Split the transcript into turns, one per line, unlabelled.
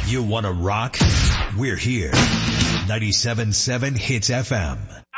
You want to rock? We're here. 97.7 Hits FM.